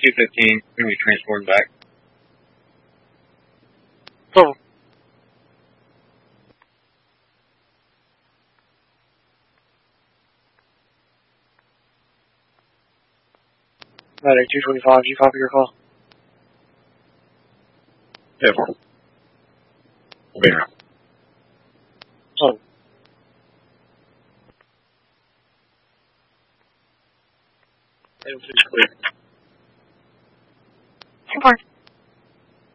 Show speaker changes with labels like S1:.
S1: 215. We're going to be transporting back.
S2: Oh. Medic 225, you copy your call?
S1: Yeah, we'll be around.
S2: Oh.
S1: It's clear.